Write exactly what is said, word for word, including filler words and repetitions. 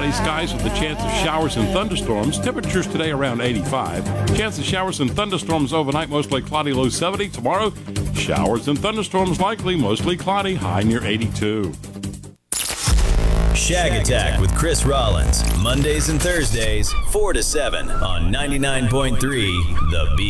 Cloudy skies with a chance of showers and thunderstorms. Temperatures today around eighty-five. Chance of showers and thunderstorms overnight, mostly cloudy, low seventy. Tomorrow, showers and thunderstorms likely, mostly cloudy, high near eighty-two. Shag Attack with Chris Rollins. Mondays and Thursdays, four to seven on ninety-nine point three The Beat.